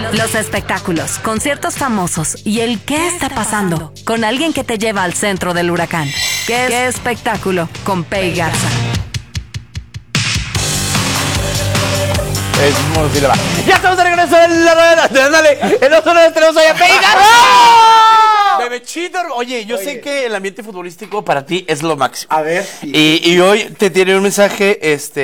Los espectáculos, conciertos famosos y el qué está pasando con alguien que te lleva al centro del huracán. ¿Qué espectáculo? Con Pei Garza. Ya estamos de regreso en la rueda. Dale, en los honores tenemos hoy a Pei Garza. Bebechito. Oye, yo sé que el ambiente futbolístico para ti es lo máximo. A ver. Y hoy te tiene un mensaje,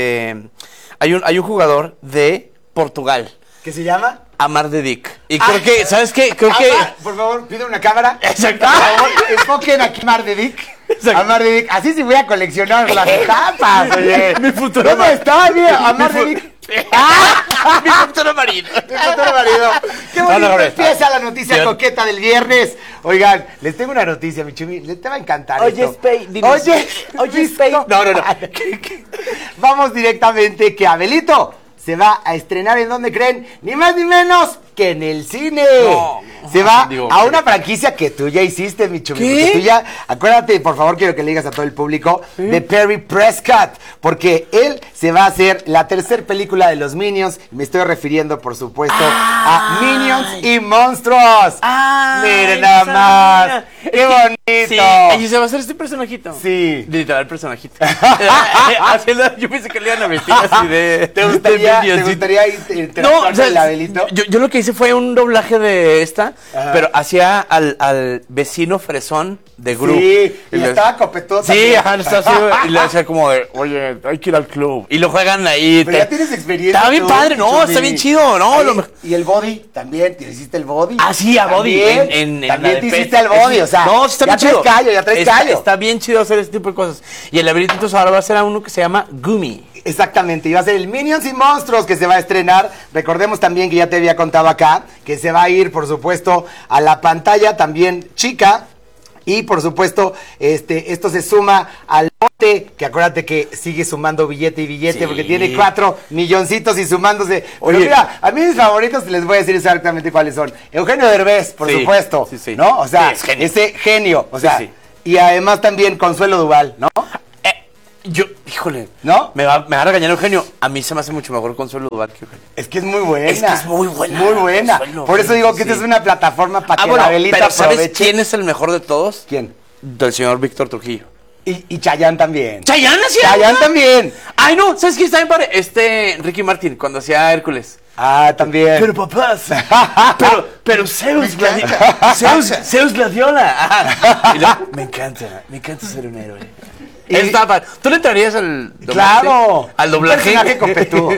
hay un jugador de Portugal. ¿Qué se llama? Amar de Dick. Y creo que, ¿sabes qué? Creo que... Por favor, pide una cámara. Exacto. Por favor, enfoquen aquí Amar de Dick. Exacto. Amar de Dick. Así sí voy a coleccionar las tapas, oye. Mi futuro ¿Cómo está? Mira, Amar de Dick. Mi futuro marido. Mi futuro marido. Qué bonito empieza la noticia coqueta del viernes. Oigan, les tengo una noticia, mi chumi. Te va a encantar Oye, esto. Spey, dime. Oye, Spey. No. ¿Qué? Vamos directamente que Abelito se va a estrenar, ¿en dónde creen? Ni más ni menos que en el cine. Se va a una franquicia que tú ya hiciste, mi chumi. Porque tú ya, acuérdate, por favor, quiero que le digas a todo el público, de Perry Prescott. Porque él se va a hacer la tercera película de los Minions. Me estoy refiriendo, por supuesto, a Minions y Monstruos. Miren nada más. ¡Qué bonito! Sí, y se va a hacer este personajito. Sí. Literal personajito. Yo pensé que le iban a vestir así de... ¿Te gustaría interactuar con el Abelito? Yo lo que hice fue un doblaje de esta, pero hacía al vecino fresón de Gru. Sí, y estaba copetudo. Sí, ajá, estaba así, y le decía como de, oye, hay que ir al club. Y lo juegan ahí. Pero ya tienes experiencia. Está bien padre, no, está bien chido, ¿no? Y el body, también, ¿te hiciste el body? Ah, sí, a body. También te hiciste el body, o sea, no, está bien chido. Ya traes callo. Está bien chido hacer este tipo de cosas. Y el laberinto ahora va a ser a uno que se llama Gumi. Exactamente, y va a ser el Minions y Monstruos que se va a estrenar. Recordemos también que ya te había contado acá que se va a ir, por supuesto, a la pantalla también chica. Y por supuesto, esto se suma al bote, que acuérdate que sigue sumando billete y billete, porque tiene 4 milloncitos y sumándose. Pero mira, a mí mis favoritos les voy a decir exactamente cuáles son. Eugenio Derbez, por supuesto, ¿no? O sea, ese genio, o sea, y además también Consuelo Duval, ¿no? Híjole, ¿no? Me va a regañar Eugenio. A mí se me hace mucho mejor Consuelo Duval que Eugenio. Es que es muy buena. Es que es muy buena. Muy buena. Consuelo, por eso digo que esta es una plataforma para que la Abelita pero ¿sabes aproveche. quién es el mejor de todos? ¿Quién? Del señor Víctor Trujillo. Y Chayanne también. ¿Chayanne hacía? Chayanne también. Ay, no, ¿sabes quién está bien padre? Ricky Martin, cuando hacía Hércules. Ah, también. Pero papás. pero Zeus Gladiola. Me encanta ser un héroe. ¿Tú le entrarías al doblaje? ¡Claro! Al doblaje. Un personaje copetudo.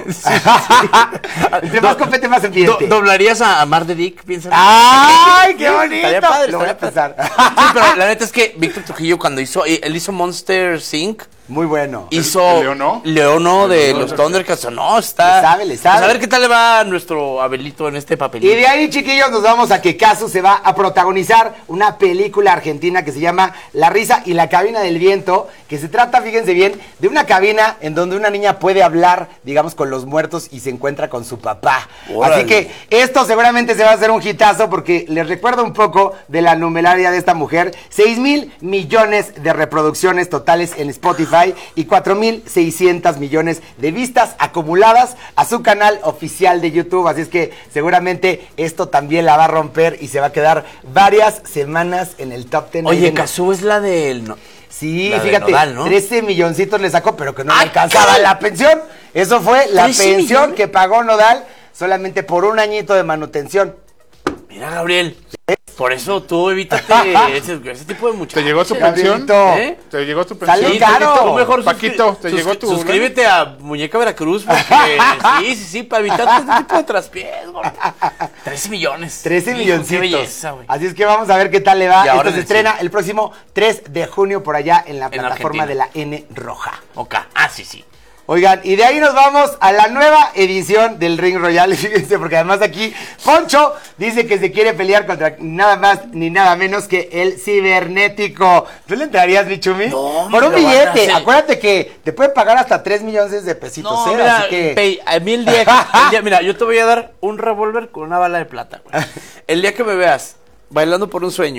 Entre más copete, más evidente. ¿Doblarías a Amar de Dick? ¿Piensas? ¡Ay, qué bonito! Estaría padre, lo voy a pensar. Sí, pero la neta es que Víctor Trujillo cuando él hizo Monster Inc. Muy bueno. Hizo Leono de los Thundercats. No, está. Le sabe. Pues a ver qué tal le va a nuestro Abelito en este papelito. Y de ahí, chiquillos, nos vamos a que Casu se va a protagonizar una película argentina que se llama La risa y la cabina del viento, que se trata, fíjense bien, de una cabina en donde una niña puede hablar, digamos, con los muertos y se encuentra con su papá. Órale. Así que esto seguramente se va a hacer un hitazo porque les recuerdo un poco de la numeraria de esta mujer. 6,000 millones de reproducciones totales en Spotify y 4,600 millones de vistas acumuladas a su canal oficial de YouTube. Así es que seguramente esto también la va a romper y se va a quedar varias semanas en el top 10. Oye, Cazú es la del... Sí, fíjate, Nodal, ¿no? 13 milloncitos le sacó, pero que no le alcanzaba la pensión. Eso fue la pensión que pagó Nodal solamente por un añito de manutención. Mira, Gabriel, por eso tú evítate ese tipo de muchachos. ¿Te llegó tu pensión? ¿Te llegó tu pensión? Sale caro. Tú mejor Paquito, ¿te llegó tu... Suscríbete a Muñeca Veracruz porque sí, para evitar este tipo de traspiés, güey. 13 millones. 13 milloncitos. Qué belleza, güey. Así es que vamos a ver qué tal le va. Esto se estrena el próximo 3 de junio por allá en la plataforma de la N Roja. Ok, sí. Oigan, y de ahí nos vamos a la nueva edición del Ring Royal, fíjense, porque además aquí Poncho dice que se quiere pelear contra nada más ni nada menos que el cibernético. ¿Tú le entrarías, mi Chumi? No, por un billete. Acuérdate que te pueden pagar hasta 3 millones de pesitos. No, mira, así que... Pei, a mí el día, mira, yo te voy a dar un revólver con una bala de plata, güey. El día que me veas bailando por un sueño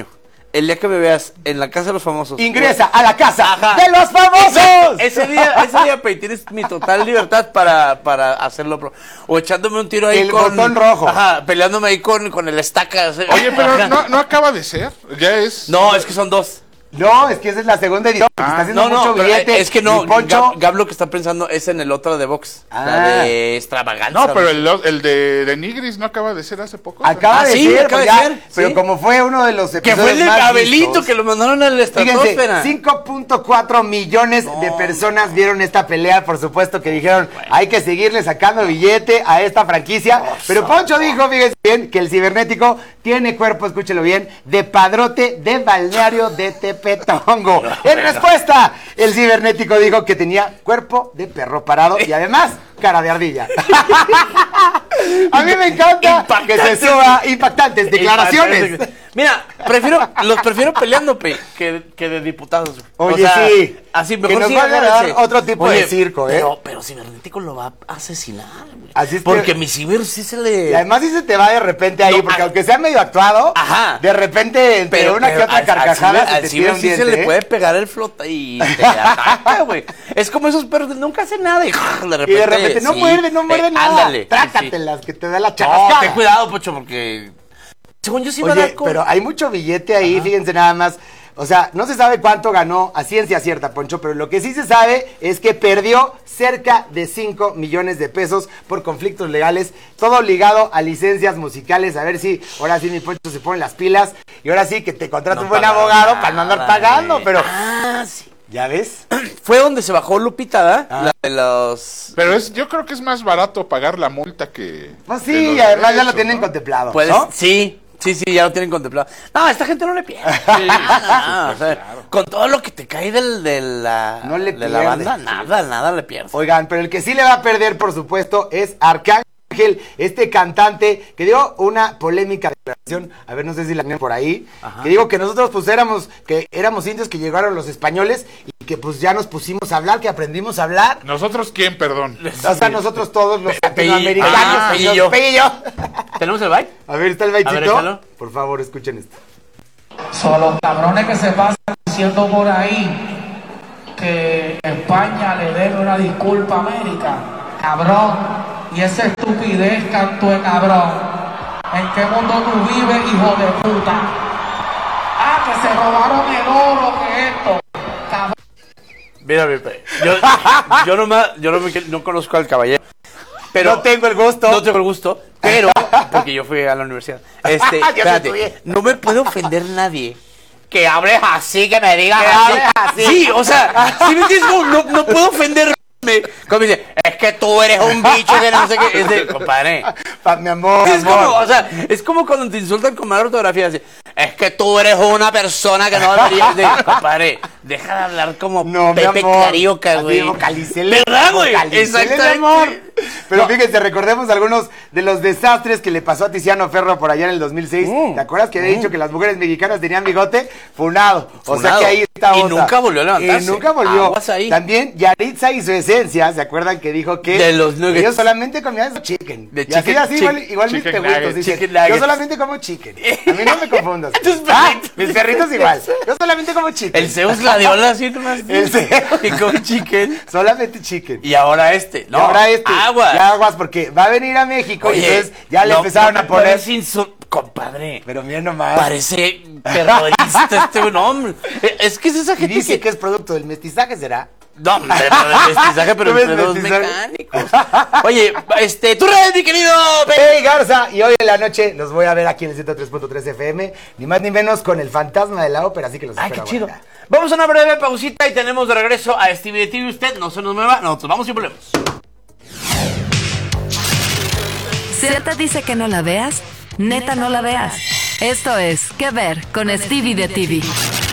el día que me veas en la casa de los famosos. Ingresa a la casa Ajá. de los famosos. Ese día, Pei, tienes mi total libertad para hacerlo. O echándome un tiro ahí El con... botón rojo. Ajá, peleándome ahí con el estaca. Oye, pero no acaba de ser. Ya es. No, es que son dos. No, es que esa es la segunda edición. Porque está haciendo mucho pero billete. es que no, Y Poncho. Gab lo que está pensando es en el otro de box. Ah. La de extravaganza. No, pero el de Nigris no acaba de ser hace poco. Acaba de sí, ser, acaba pues de ya, ser, pero sí. como fue uno de los Que episodios fue el de más Abelito, vistos, que lo mandaron a la estratosfera. fíjense, 5.4 millones de personas vieron esta pelea, por supuesto que dijeron, hay que seguirle sacando billete a esta franquicia, pero Poncho dijo, fíjense bien, que el cibernético tiene cuerpo, escúchelo bien, de padrote de balneario de Tepetongo. En respuesta, el cibernético dijo que tenía cuerpo de perro parado y además cara de ardilla. A mí me encanta que se suba impactantes declaraciones. Mira, los prefiero peleando, que de diputados. Oye, sí. Así Que mejor nos sí va a ganar agárrense. otro tipo de circo, ¿eh? Pero Cibernético lo va a asesinar, güey. Así es que- Porque mi ciber sí se le... Y además sí se te va de repente ahí, No, porque a- aunque sea medio actuado, Ajá. de repente entre una que otra carcajada se al te ciber tira un sí diente, se le ¿eh? puede pegar el flota y te ataca, güey. Es como esos perros, nunca hacen nada y Y de repente no sí, muerde nada. Ándale. Trácatelas, que te da la No, charrascada. ten cuidado, Pocho, porque... Según yo sí va a Oye, dar con... pero hay mucho billete ahí, fíjense nada más. O sea, no se sabe cuánto ganó a ciencia cierta, Poncho, pero lo que sí se sabe es que perdió cerca de 5 millones de pesos por conflictos legales, todo ligado a licencias musicales. A ver si ahora sí mi Poncho se pone las pilas y ahora sí que te contrata No un buen pagaron abogado para no andar nada, pagando, güey. pero Ah, sí. ¿ya ves? Fue donde se bajó Lupita, ¿verdad? La de los... Pero yo creo que es más barato pagar la multa que. Pues que sí, los además ya lo derechos, tienen ¿no? contemplado, Puedes- ¿no? Sí, ya lo tienen contemplado. No, a esta gente no le pierde. O sea, con todo lo que te cae de la No le de la pierde. banda, nada le pierde. Oigan, pero el que sí le va a perder, por supuesto, es Arcángel, este cantante que dio una polémica declaración, a ver, no sé si la tienen por ahí, que digo que nosotros pues éramos indios que llegaron los españoles y que pues ya nos pusimos a hablar, que aprendimos a hablar. ¿Nosotros quién, perdón? O sea, nosotros todos los Pe- latinoamericanos, Peillo. Peillo. ¿Tenemos el bike? A ver, ¿está el A ver, baitito? échalo. Por favor, escuchen esto. Son los cabrones que se pasan diciendo por ahí que España le debe una disculpa a América. Cabrón. Y esa estupidez, canto de cabrón. ¿En qué mundo tú vives, hijo de puta? Ah, que se robaron el oro, que esto. Cabrón. Mira, yo no conozco al caballero. Pero No tengo el gusto. No tengo el gusto, pero porque yo fui a la universidad. Espérate, no me puede ofender nadie. Que hables así, que me digas Que así. hables así. Sí, o sea, si me entiendes, no puedo ofenderme. Como dice, es que tú eres un bicho que no sé qué. Es de, compadre. Mi amor, Es amor. como, o sea, es como cuando te insultan con mala ortografía. Así, es que tú eres una persona que no debería de. Compadre, deja de hablar como No, mi Pepe amor. Carioca, Así, güey. vocalicele, ¿Verdad, güey? vocalicele, Exactamente. mi amor. Pero No. fíjense, recordemos algunos de los desastres que le pasó a Tiziano Ferro por allá en el 2006. ¿Te acuerdas que había dicho que las mujeres mexicanas tenían bigote? Funado. O sea Funado. que ahí está Y otra. nunca volvió a levantarse. Y nunca volvió. Aguas ahí. También Yaritza y su esencia, ¿se acuerdan que dijo que De los nuggets. ellos solamente comían chicken? De Y así, chicken- así, igual mis chicken peguitos nuggets, dicen, chicken yo nuggets. solamente como chicken. A mí no me confundas. Tus perritos. Mis perritos igual. Yo solamente como chicken. El Zeus Gladiola así nomás. El Zeus. Y con chicken. Solamente chicken. Y ahora este. No, Y ahora este, Agua. ya aguas, porque va a venir a México y Oye, entonces ya le no, empezaron a poner. Compadre. Pero miren nomás. Parece terrorista este hombre. Es que es esa Y gente dice que... que es producto del mestizaje, ¿será? No, hombre, pero de mestizaje, pero ¿Tú ves entre dos mestizaje? mecánicos. Oye, tú redes, mi querido... Hey Garza, y hoy en la noche los voy a ver aquí en el 103.3 FM, ni más ni menos con el fantasma de la ópera, así que los Ay, qué espero chido. por acá. Vamos a una breve pausita y tenemos de regreso a Stevie de TV. Usted no se nos mueva, nosotros vamos y volvemos. Si él te dice que no la veas, neta no la veas. Esto es ¿Qué ver con Stevie de TV?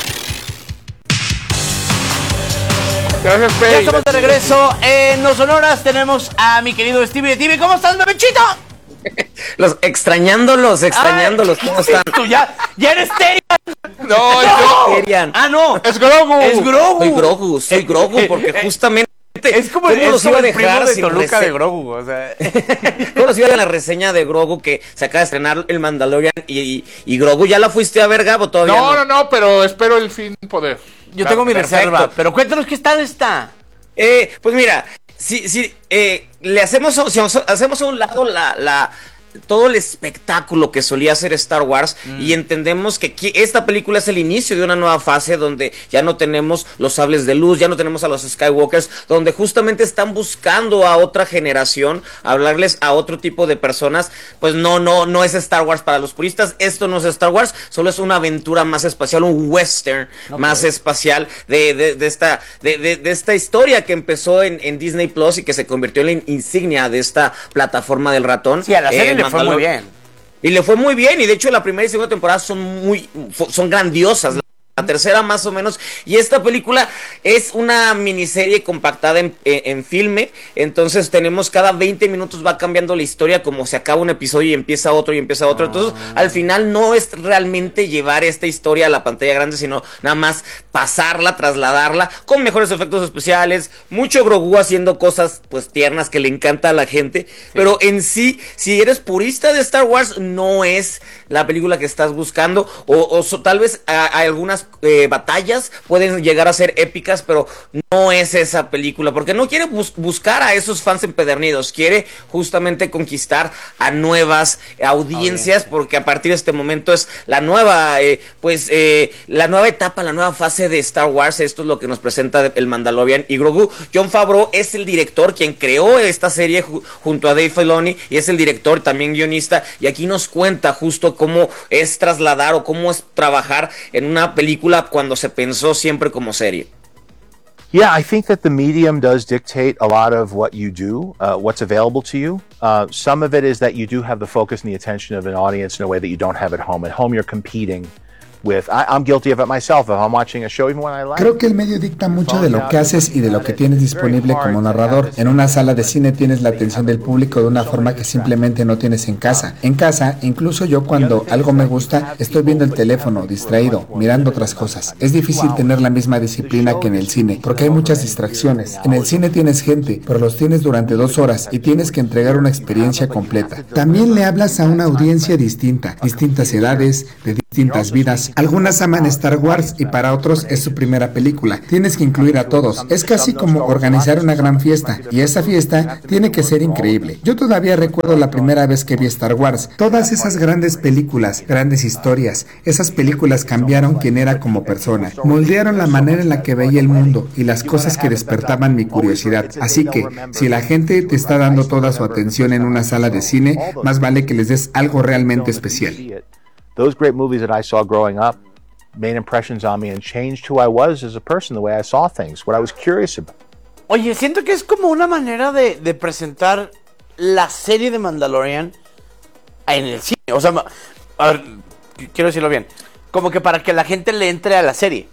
Gracias, Ya Pei. estamos de regreso en No Sonoras. Tenemos a mi querido Stevie de TV. ¿Cómo estás, bebechito? Extrañándolos, ¿cómo están? Tú ya eres Terian. No, yo. Terian. Ah, no. Es Grogu. Es Grogu. Soy Grogu, porque justamente Es como ¿cómo los iba a el primo dejar de sin Toluca de reseña? Grogu, o sea. ¿Cómo los iba a dar la reseña de Grogu que se acaba de estrenar el Mandalorian y Grogu? ¿Ya la fuiste a ver, Gabo? Todavía No, pero espero el fin poder. Yo tengo mi Perfecto. reserva, pero cuéntanos qué tal está. Pues mira, si le hacemos, si hacemos a un lado todo el espectáculo que solía hacer Star Wars y entendemos que esta película es el inicio de una nueva fase donde ya no tenemos los sables de luz, ya no tenemos a los Skywalkers, donde justamente están buscando a otra generación, hablarles a otro tipo de personas. Pues no es Star Wars para los puristas, esto no es Star Wars, solo es una aventura más espacial, un western más espacial de esta historia que empezó en Disney Plus y que se convirtió en la insignia de esta plataforma del ratón. Sí, a la serie le fue muy bien. Y le fue muy bien, y de hecho la primera y segunda temporada son grandiosas. La tercera más o menos, y esta película es una miniserie compactada en filme, entonces tenemos cada 20 minutos va cambiando la historia, como se acaba un episodio y empieza otro, entonces al final no es realmente llevar esta historia a la pantalla grande, sino nada más pasarla, trasladarla, con mejores efectos especiales, mucho Grogu haciendo cosas pues tiernas que le encanta a la gente, pero en sí, si eres purista de Star Wars, no es la película que estás buscando, tal vez hay algunas batallas pueden llegar a ser épicas, pero no es esa película, porque no quiere buscar a esos fans empedernidos, quiere justamente conquistar a nuevas audiencias, porque a partir de este momento es la nueva la nueva etapa, la nueva fase de Star Wars. Esto es lo que nos presenta el Mandalorian y Grogu. Jon Favreau es el director, quien creó esta serie junto a Dave Filoni, y es el director, también guionista, y aquí nos cuenta justo cómo es trasladar o cómo es trabajar en una película cuando se pensó siempre como serie. Yeah, I think that the medium does dictate a lot of what you do, what's available to you. Some of it is that you do have the focus and the attention of an audience in a way that you don't have at home. At home, you're competing with. I'm guilty of it myself. If I'm watching a show, even when I like. Creo que el medio dicta mucho de lo que haces y de lo que tienes disponible como narrador. En una sala de cine tienes la atención del público de una forma que simplemente no tienes en casa. En casa, incluso yo cuando algo me gusta, estoy viendo el teléfono, distraído, mirando otras cosas. Es difícil tener la misma disciplina que en el cine, porque hay muchas distracciones. En el cine tienes gente, pero los tienes durante 2 horas y tienes que entregar una experiencia completa. También le hablas a una audiencia distinta, distintas edades, de distintas vidas. Algunas aman Star Wars y para otros es su primera película. Tienes que incluir a todos. Es casi como organizar una gran fiesta, y esa fiesta tiene que ser increíble. Yo todavía recuerdo la primera vez que vi Star Wars. Todas esas grandes películas, grandes historias, esas películas cambiaron quién era como persona, moldearon la manera en la que veía el mundo y las cosas que despertaban mi curiosidad. Así que, si la gente te está dando toda su atención en una sala de cine, más vale que les des algo realmente especial. Those great movies that I saw growing up made impressions on me and changed who I was as a person, the way I saw things, what I was curious about. Oye, siento que es como una manera de presentar la serie de Mandalorian en el cine. O sea, a ver, quiero decirlo bien. Como que para que la gente le entre a la serie.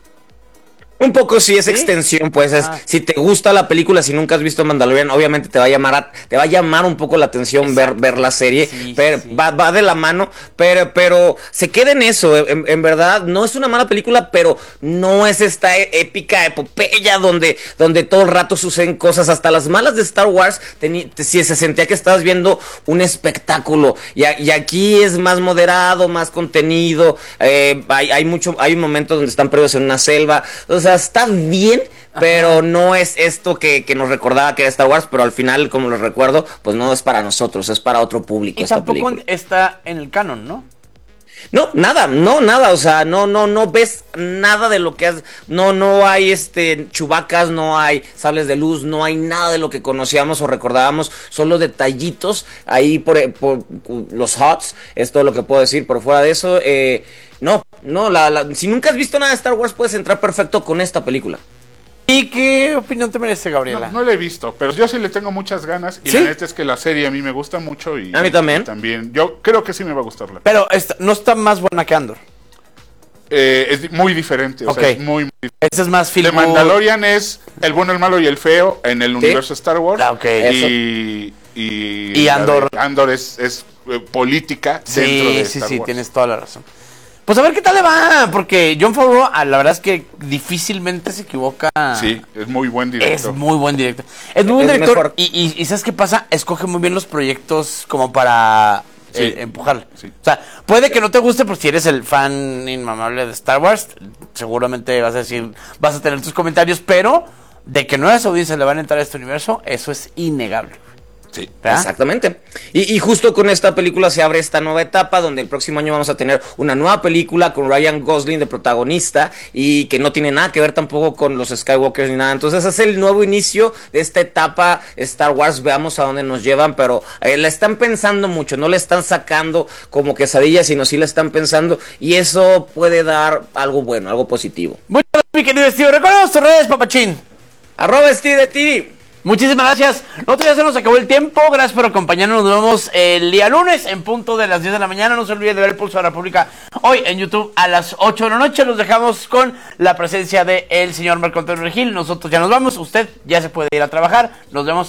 Un poco sí es ¿Sí? extensión, pues si te gusta la película, si nunca has visto Mandalorian, obviamente te va a llamar un poco la atención ver la serie, Sí, pero sí. Va de la mano, pero se queda en eso, en verdad no es una mala película, pero no es esta épica epopeya donde todo el rato suceden cosas. Hasta las malas de Star Wars si se sentía que estabas viendo un espectáculo, y aquí es más moderado, más contenido, hay un momento donde están perdidos en una selva. O sea, está bien, pero no es esto que nos recordaba que era Star Wars, pero al final, como lo recuerdo, pues no es para nosotros, es para otro público. Y esta tampoco película está en el canon, ¿no? No, nada, o sea, no ves nada de lo que no hay chubacas, no hay sables de luz, no hay nada de lo que conocíamos o recordábamos, solo detallitos ahí por los HOTS, es todo lo que puedo decir. Por fuera de eso, si nunca has visto nada de Star Wars, puedes entrar perfecto con esta película. ¿Y qué opinión te merece, Gabriela? No la he visto, pero yo sí le tengo muchas ganas. Y ¿Sí? la neta es que la serie a mí me gusta mucho. Y A mí también. También. Yo creo que sí me va a gustar la Pero no está más buena que Andor. Es muy diferente. O Ok. sea, es muy diferente. Ese es más The film. Mandalorian es el bueno, el malo y el feo en el universo Star Wars. Ah, ok. Y Andor. Andor es política dentro de Star Wars. Tienes toda la razón. Pues a ver qué tal le va, porque Jon Favreau, la verdad es que difícilmente se equivoca. Sí, es muy buen director. Es muy buen director. Es muy buen director y ¿sabes qué pasa? Escoge muy bien los proyectos como para empujarle. Sí. O sea, puede que no te guste, pero si eres el fan inmamable de Star Wars, seguramente vas a tener tus comentarios, pero de que nuevas audiencias le van a entrar a este universo, eso es innegable. Sí, exactamente. Y justo con esta película se abre esta nueva etapa donde el próximo año vamos a tener una nueva película con Ryan Gosling de protagonista y que no tiene nada que ver tampoco con los Skywalkers ni nada. Entonces es el nuevo inicio de esta etapa Star Wars. Veamos a dónde nos llevan, pero la están pensando mucho, no le están sacando como quesadilla, sino sí la están pensando y eso puede dar algo bueno, algo positivo. Muchas gracias, mi querido Steve. Recuerda tus redes, papachín. @SteveDeTV. Muchísimas gracias. Nosotros ya se nos acabó el tiempo. Gracias por acompañarnos. Nos vemos el día lunes en punto de las 10 de la mañana. No se olviden de ver el Pulso de la República hoy en YouTube a las 8 de la noche. Los dejamos con la presencia del señor Marco Antonio Regil. Nosotros ya nos vamos. Usted ya se puede ir a trabajar. Nos vemos